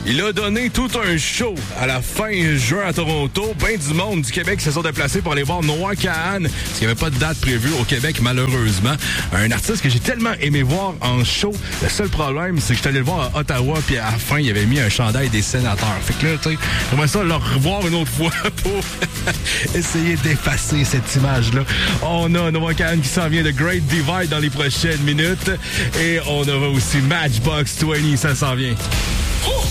Il a donné tout un show à la fin juin à Toronto. Ben du monde du Québec se sont déplacés pour aller voir Noah Kahan, parce qu'il n'y avait pas de date prévue au Québec, malheureusement. Un artiste que j'ai tellement aimé voir en show. Le seul problème, c'est que je suis allé le voir à Ottawa, puis à la fin, il avait mis un chandail des sénateurs. Fait que là, tu sais, j'aimerais ça le revoir une autre fois pour essayer d'effacer cette image-là. On a Noah Kahan qui s'en vient de Great Divide dans les prochaines minutes. Et on aura aussi Matchbox 20, ça s'en vient.